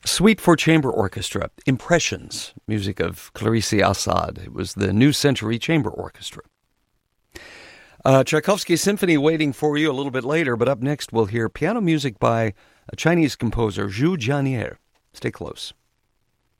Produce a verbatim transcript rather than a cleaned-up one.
Suite for Chamber Orchestra, Impressions, music of Clarice Assad. It was the New Century Chamber Orchestra. Uh, Tchaikovsky Symphony waiting for you a little bit later, but up next we'll hear piano music by a Chinese composer, Zhu Jianier. Stay close.